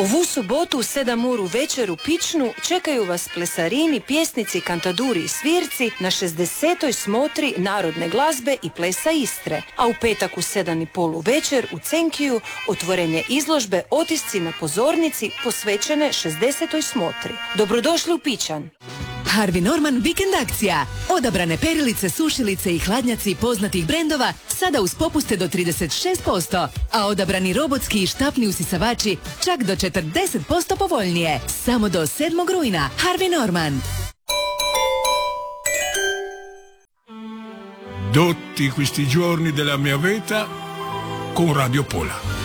Ovu subotu u 7 uru večer u Pičnu čekaju vas plesarini, pjesnici, kantaduri i svirci na 60. smotri narodne glazbe i plesa Istre. A u petak u 7:30 večer u Cenkiju otvorenje izložbe Otisci na pozornici posvećene 60. smotri. Dobrodošli u Pičan! Harvey Norman vikend akcija. Odabrane perilice, sušilice i hladnjaci poznatih brendova sada uz popuste do 36%, a odabrani robotski i štapni usisavači čak do 40% povoljnije. Samo do 7. rujna. Harvey Norman. Tutti questi giorni della mia vita con Radio Pola.